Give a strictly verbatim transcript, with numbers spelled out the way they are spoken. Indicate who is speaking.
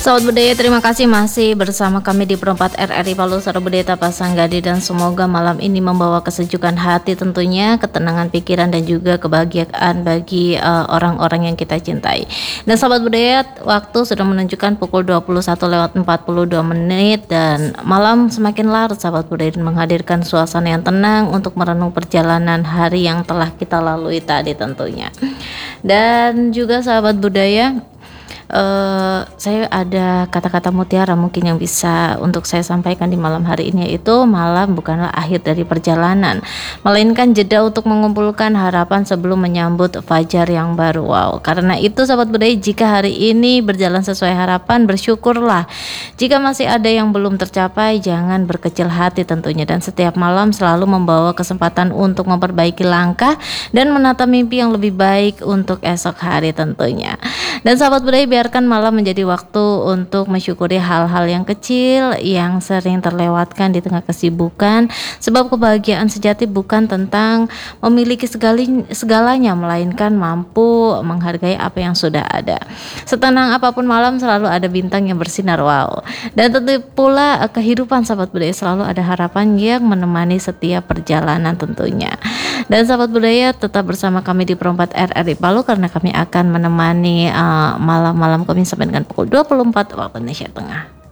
Speaker 1: Sahabat budaya, terima kasih masih bersama kami di Perempat R R I Palu Sara Budaya Pasanggadi, dan semoga malam ini membawa kesejukan hati tentunya, ketenangan pikiran dan juga kebahagiaan bagi uh, orang-orang yang kita cintai. Dan sahabat budaya, waktu sudah menunjukkan pukul dua puluh satu lewat empat puluh dua menit dan malam semakin larut sahabat budaya, dan menghadirkan suasana yang tenang untuk merenung perjalanan hari yang telah kita lalui tadi tentunya. Dan juga sahabat budaya, Uh, saya ada kata-kata mutiara mungkin yang bisa untuk saya sampaikan di malam hari ini, yaitu malam bukanlah akhir dari perjalanan, melainkan jeda untuk mengumpulkan harapan sebelum menyambut fajar yang baru. Wow, karena itu sahabat budaya, jika hari ini berjalan sesuai harapan, bersyukurlah. Jika masih ada yang belum tercapai, jangan berkecil hati tentunya, dan setiap malam selalu membawa kesempatan untuk memperbaiki langkah dan menata mimpi yang lebih baik untuk esok hari tentunya. Dan sahabat budaya, biarkan malam menjadi waktu untuk mensyukuri hal-hal yang kecil yang sering terlewatkan di tengah kesibukan, sebab kebahagiaan sejati bukan tentang memiliki segali, segalanya, melainkan mampu menghargai apa yang sudah ada. Setenang apapun malam, selalu ada bintang yang bersinar. Wow. Dan tentu pula kehidupan sahabat budaya selalu ada harapan yang menemani setiap perjalanan tentunya. Dan sahabat budaya, tetap bersama kami di Perempat R R I Palu, karena kami akan menemani uh, malam-malam kami sampai dengan pukul dua puluh empat waktu Indonesia Tengah.